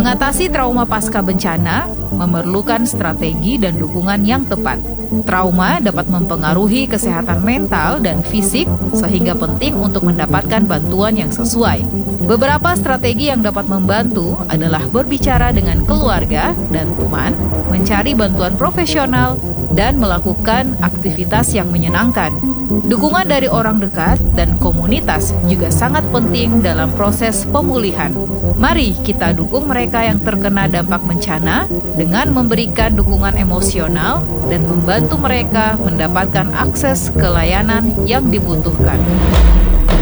Mengatasi trauma pasca bencana memerlukan strategi dan dukungan yang tepat. Trauma dapat mempengaruhi kesehatan mental dan fisik, sehingga penting untuk mendapatkan bantuan yang sesuai. Beberapa strategi yang dapat membantu adalah berbicara dengan keluarga dan teman, mencari bantuan profesional, dan melakukan aktivitas yang menyenangkan. Dukungan dari orang dekat dan komunitas juga sangat penting dalam proses pemulihan. Mari kita dukung mereka yang terkena dampak bencana dengan memberikan dukungan emosional dan membantu mereka mendapatkan akses ke layanan yang dibutuhkan.